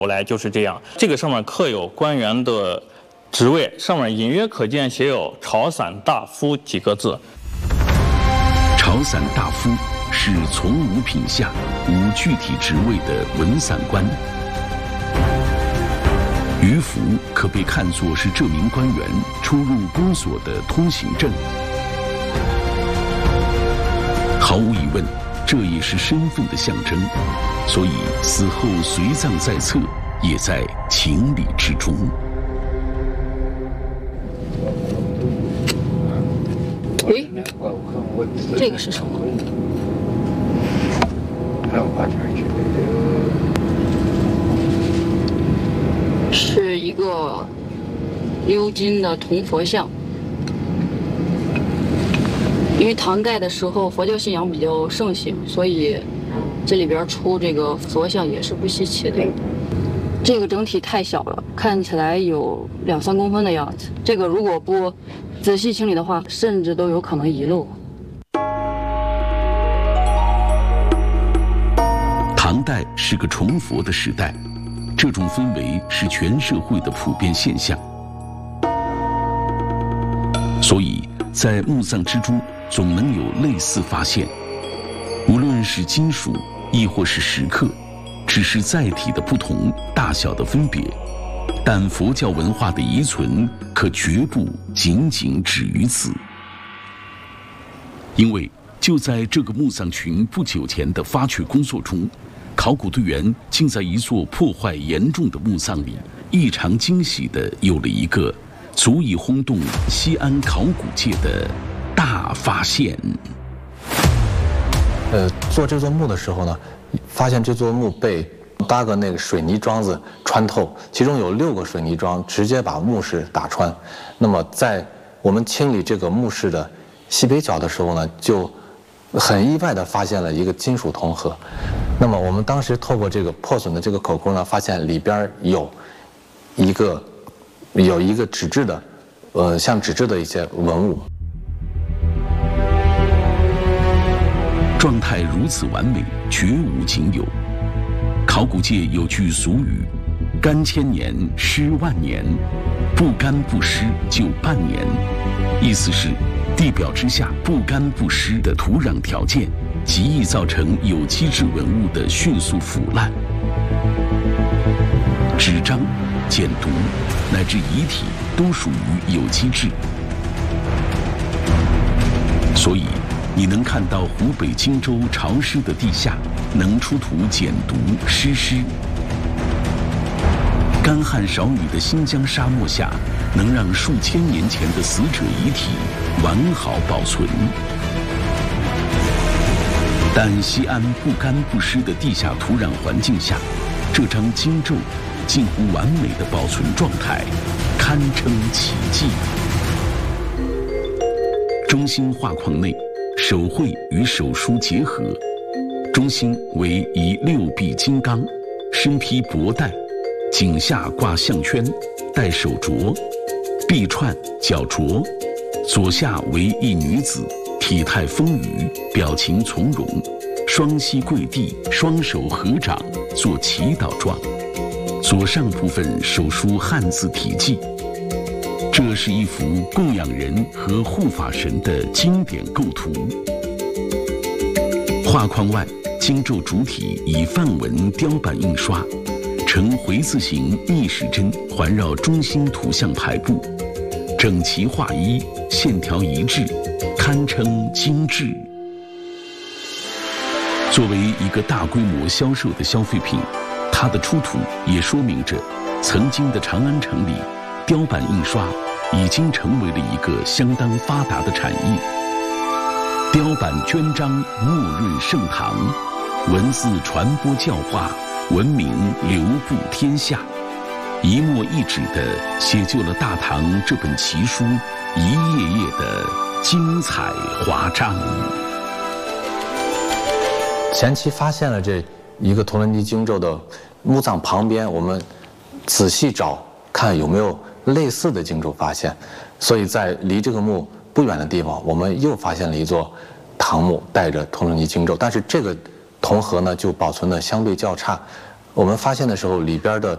来就是这样。这个上面刻有官员的职位，上面隐约可见写有朝散大夫几个字。 朝散大夫是从无品下、无具体职位的文散官。于福可被看作是这名官员出入公所的通行证。毫无疑问，这也是身份的象征，所以死后随葬在册，也在情理之中。 诶，这个是什么？是一个鎏金的铜佛像。因为唐代的时候佛教信仰比较盛行，所以这里边出这个佛像也是不稀奇的。这个整体太小了，看起来有2、3公分的样子。这个如果不仔细清理的话，甚至都有可能遗漏。 唐代是个崇佛的时代，这种氛围是全社会的普遍现象，所以在墓葬之中总能有类似发现，无论是金属亦或是石刻，只是载体的不同，大小的分别，但佛教文化的遗存可绝不仅仅止于此。因为就在这个墓葬群不久前的发掘工作中，考古队员竟在一座破坏严重的墓葬里，异常惊喜地有了一个足以轰动西安考古界的大发现。 做这座墓的时候呢，发现这座墓被8个那个水泥桩子穿透，其中有6个水泥桩直接把墓室打穿。那么在我们清理这个墓室的西北角的时候呢，就很意外地发现了一个金属铜盒。那么我们当时透过这个破损的这个口窟呢，发现里边有一个纸质的，像纸质的一些文物。 状态如此完美，绝无仅有。考古界有句俗语：“干千年，湿万年，不干不湿就半年。”意思是，地表之下不干不湿的土壤条件，极易造成有机质文物的迅速腐烂。纸张、简牍乃至遗体都属于有机质，所以你能看到湖北荆州潮湿的地下能出土简牍、湿尸，干旱少雨的新疆沙漠下能让数千年前的死者遗体完好保存。但西安不干不湿的地下土壤环境下，这张经咒近乎完美的保存状态，堪称奇迹。中心画框内，手绘与手书结合，中心为一6臂金刚，身披帛带，颈下挂项圈，戴手镯，臂串脚镯，左下为一女子，体态丰腴，表情从容，双膝跪地，双手合掌做祈祷状，左上部分手书汉字题记。这是一幅供养人和护法神的经典构图。画框外，经咒主体以梵文雕版印刷，呈回字形逆时针环绕中心图像排布，整齐划一，线条一致，堪称精致。作为一个大规模销售的消费品，它的出土也说明着曾经的长安城里，雕版印刷已经成为了一个相当发达的产业。雕版捐章墨润盛唐，文字传播教化，文明流布天下，一墨一纸地写就了大唐这本奇书一页页的精彩华章。 前期发现了这一个铜伦基经咒的墓葬旁边，我们仔细找看有没有类似的经咒发现，所以在离这个墓不远的地方，我们又发现了一座唐墓带着铜伦基经咒，但是这个铜盒呢就保存的相对较差。我们发现的时候，里边的